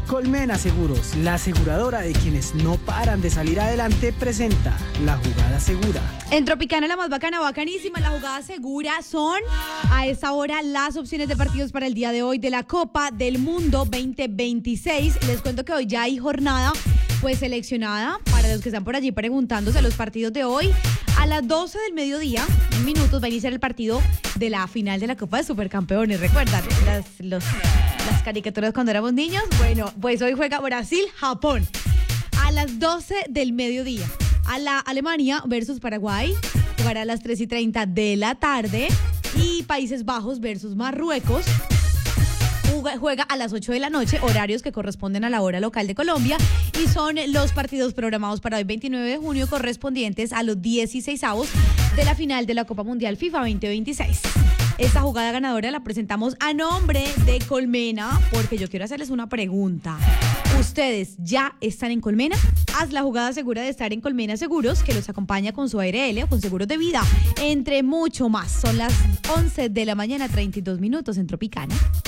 Colmena Seguros, la aseguradora de quienes no paran de salir adelante, presenta la jugada segura. En Tropicana, la más bacana, bacanísima, la jugada segura son a esta hora las opciones de partidos para el día de hoy de la Copa del Mundo 2026. Les cuento que hoy ya hay jornada pues seleccionada para los que están por allí preguntándose los partidos de hoy. A las 12 del mediodía, en minutos, va a iniciar el partido de la final de la Copa de Supercampeones. ¿Recuerdan las caricaturas cuando éramos niños? Bueno, pues hoy juega Brasil-Japón. A las 12 del mediodía, a la Alemania versus Paraguay, jugará a las 3:30 de la tarde. Y Países Bajos versus Marruecos juega a las 8 de la noche, horarios que corresponden a la hora local de Colombia, y son los partidos programados para hoy 29 de junio correspondientes a los 16avos de la final de la Copa Mundial FIFA 2026. Esta jugada ganadora la presentamos a nombre de Colmena, porque yo quiero hacerles una pregunta. ¿Ustedes ya están en Colmena? Haz la jugada segura de estar en Colmena Seguros, que los acompaña con su ARL o con seguros de vida, entre mucho más. Son las 11 de la mañana, 32 minutos en Tropicana.